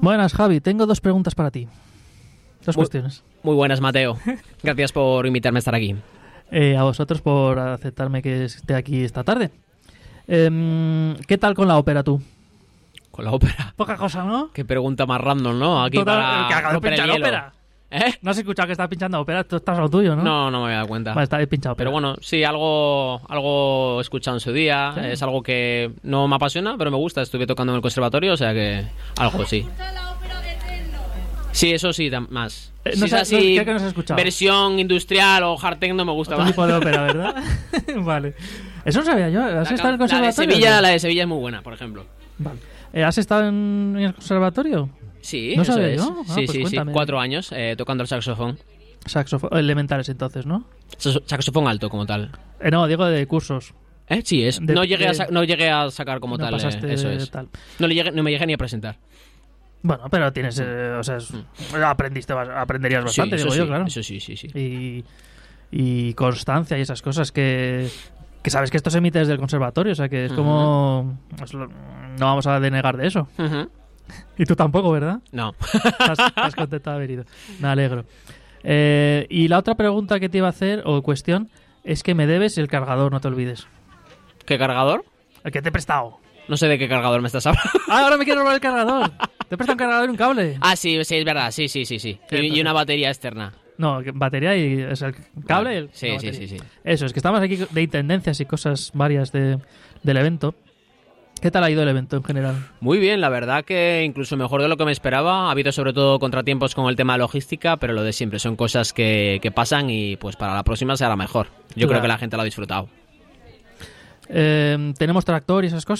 Buenas, Javi. Tengo 2 preguntas para ti. 2 cuestiones. Muy buenas, Mateo. Gracias por invitarme a estar aquí. A vosotros por aceptarme que esté aquí esta tarde. ¿Qué tal con la ópera tú? Con la ópera. Poca cosa, ¿no? Qué pregunta más random, ¿no? Aquí Total, para que acabo de romper el pinchar hielo. ópera. ¿Eh? ¿No has escuchado que estás pinchando ópera? Tú estás a lo tuyo, ¿no? No me había dado cuenta. Vale, está pinchado ópera. Pero bueno, sí, algo he escuchado en su día. ¿Sí? Es algo que no me apasiona, pero me gusta. Estuve tocando en el conservatorio, o sea que algo sí. Sí, eso sí, más. No Si sé, es así, ¿qué no has escuchado? versión industrial o hard techno me gusta Otro más. tipo de ópera, ¿verdad? Vale. Eso no sabía yo. ¿Has estado en el conservatorio? La de Sevilla es muy buena, por ejemplo. Vale. ¿Has estado en el conservatorio? Sí, ¿No eso sabía es. yo? Ah, Sí, pues sí, cuéntame. 4 años tocando el saxofón. Saxofón. Elementales entonces, ¿no? Saxofón alto como tal. No, digo de cursos. Sí, es. De- no llegué a sacar como No tal. pasaste Eso es. tal. No me llegué ni a presentar. Bueno, pero tienes... o sea, aprenderías bastante, sí, digo eso yo, sí, claro. Eso sí. Y constancia y esas cosas que sabes que esto se emite desde el conservatorio, o sea que es como... no vamos a denegar de eso. Ujú. Y tú tampoco, ¿verdad? No. Estás contento de haber ido. Me alegro. Y la otra pregunta que te iba a hacer, o cuestión, es que me debes el cargador, no te olvides. ¿Qué cargador? El que te he prestado. No sé de qué cargador me estás hablando. Ahora me quiero robar el cargador. Te he prestado un cargador y un cable. Sí, es verdad. Sí. Y una batería externa. No, batería y es el cable. Vale. y la Sí. batería. Eso, es que estamos aquí de intendencias y cosas varias del evento. ¿Qué tal ha ido el evento en general? Muy bien, la verdad que incluso mejor de lo que me esperaba. Ha habido sobre todo contratiempos con el tema de logística, pero lo de siempre son cosas que pasan y pues para la próxima será mejor. Yo Claro. creo que la gente lo ha disfrutado. ¿Tenemos tractor y esas cosas?